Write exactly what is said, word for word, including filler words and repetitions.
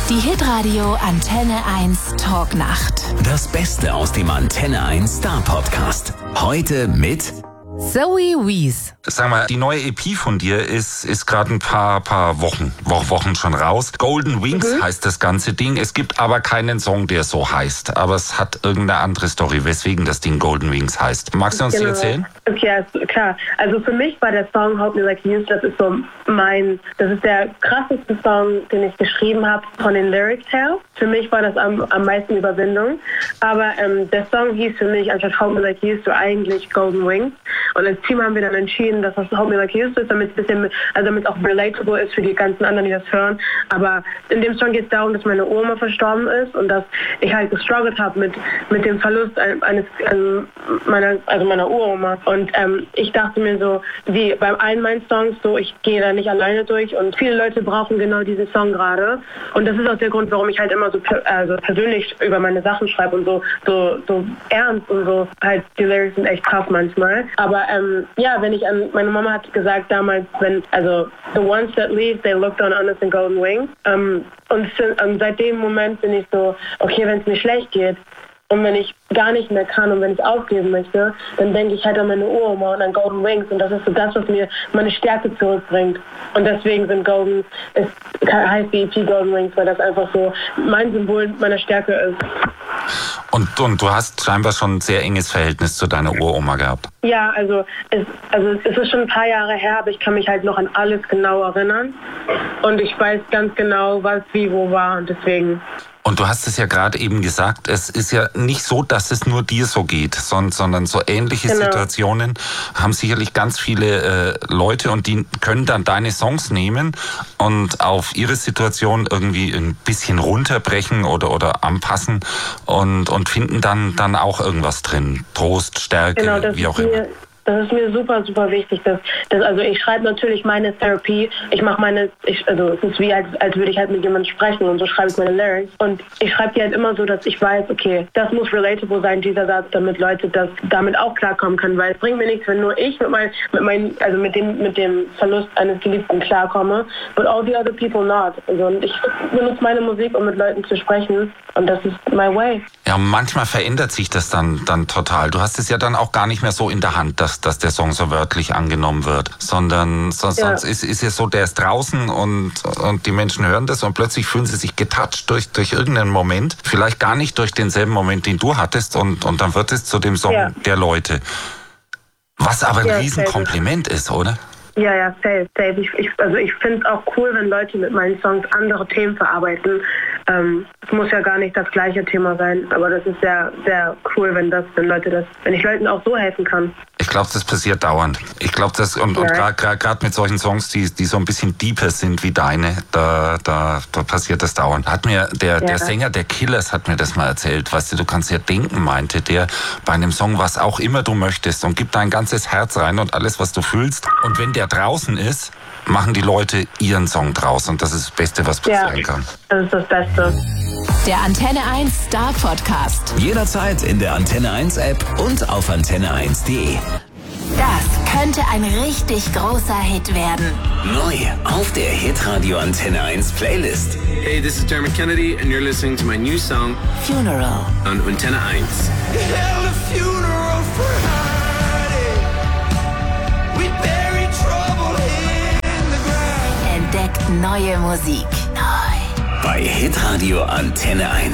Die Hitradio Antenne eins Talknacht. Das Beste aus dem Antenne eins Star Podcast. Heute mit Zoe Wees. Sag mal, die neue E P von dir ist, ist gerade ein paar, paar Wochen, Wo- Wochen schon raus. Golden Wings mhm. heißt das ganze Ding. Es gibt aber keinen Song, der so heißt. Aber es hat irgendeine andere Story, weswegen das Ding Golden Wings heißt. Magst du uns genau. die erzählen? Okay, also, klar. Also für mich war der Song Hold Me Like You Used, das ist so mein, das ist der krasseste Song, den ich geschrieben habe von den Lyrics her. Für mich war das am, am meisten Überwindung. Aber ähm, der Song hieß für mich anstatt Hold Me Like You Used eigentlich Golden Wings. Und als Team haben wir dann entschieden, dass das Hold Me Like You Used ist, damit es ein bisschen, also damit es auch relatable ist für die ganzen anderen, die das hören. Aber in dem Song geht es darum, dass meine Oma verstorben ist und dass ich halt gestruggelt habe mit, mit dem Verlust eines, ähm, meiner, also meiner Uroma. Und ähm, ich dachte mir so, wie bei allen meinen Songs, so ich gehe da nicht alleine durch und viele Leute brauchen genau diesen Song gerade. Und das ist auch der Grund, warum ich halt immer so per, also persönlich über meine Sachen schreibe und so, so, so ernst und so. Halt, die Lyrics sind echt krass manchmal. Aber ähm, ja, wenn ich an, meine Mama hat gesagt damals, wenn, also the ones that leave, they looked on us in golden wings. Ähm, und, und seit dem Moment bin ich so, okay, wenn es mir schlecht geht, und wenn ich gar nicht mehr kann und wenn ich aufgeben möchte, dann denke ich halt an meine Uroma und an Golden Wings. Und das ist so das, was mir meine Stärke zurückbringt. Und deswegen sind Golden, es heißt die E P Golden Wings, weil das einfach so mein Symbol meiner Stärke ist. Und, und du hast scheinbar schon ein sehr enges Verhältnis zu deiner Uroma gehabt. Ja, also es, also es ist schon ein paar Jahre her, aber ich kann mich halt noch an alles genau erinnern. Und ich weiß ganz genau, was wie wo war und deswegen... Und du hast es ja gerade eben gesagt, es ist ja nicht so, dass es nur dir so geht, sondern, sondern so ähnliche genau. Situationen haben sicherlich ganz viele äh, Leute und die können dann deine Songs nehmen und auf ihre Situation irgendwie ein bisschen runterbrechen oder, oder anpassen und, und finden dann, dann auch irgendwas drin. Trost, Stärke, genau, wie auch immer. Das ist mir super, super wichtig. Dass, dass, also ich schreibe natürlich meine Therapie. Ich mache meine, ich, also es ist wie, als, als würde ich halt mit jemandem sprechen und so schreibe ich meine Lyrics. Und ich schreibe die halt immer so, dass ich weiß, okay, das muss relatable sein, dieser Satz, damit Leute das damit auch klarkommen können. Weil es bringt mir nichts, wenn nur ich mit mein, mit mein, also mit dem, mit dem Verlust eines Geliebten klarkomme, but all the other people not. Also, und ich benutze meine Musik, um mit Leuten zu sprechen. Und das ist my way. Ja, manchmal verändert sich das dann, dann total. Du hast es ja dann auch gar nicht mehr so in der Hand, dass, dass der Song so wörtlich angenommen wird, sondern so, ja. sonst ist, ist es so, der ist draußen und, und die Menschen hören das und plötzlich fühlen sie sich getoucht durch, durch irgendeinen Moment, vielleicht gar nicht durch denselben Moment, den du hattest und, und dann wird es zu dem Song ja. der Leute. Was aber ein ja, Riesenkompliment ist, oder? Ja, ja, safe, safe. Ich, ich, also ich finde es auch cool, wenn Leute mit meinen Songs andere Themen verarbeiten. Ähm, es muss ja gar nicht das gleiche Thema sein, aber das ist sehr, sehr cool, wenn das, wenn Leute das, wenn ich Leuten auch so helfen kann. Ich glaube, das passiert dauernd. Ich glaube, das und, und ja. gerade mit solchen Songs, die, die so ein bisschen deeper sind wie deine, da, da, da passiert das dauernd. Hat mir der, ja. der Sänger der Killers hat mir das mal erzählt. Weißt du, du kannst ja denken, meinte der bei einem Song, was auch immer du möchtest und gib dein ganzes Herz rein und alles, was du fühlst. Und wenn der draußen ist, machen die Leute ihren Song draus und das ist das Beste, was passieren ja, kann. Das ist das Beste. Der Antenne eins Star Podcast. Jederzeit in der Antenne eins App und auf antenne eins punkt de. Das könnte ein richtig großer Hit werden. Neu auf der Hitradio Antenne eins Playlist. Hey, this is Dermot Kennedy and you're listening to my new song Funeral on Antenne eins. Entdeckt neue Musik. Neu. Bei Hitradio Antenne eins.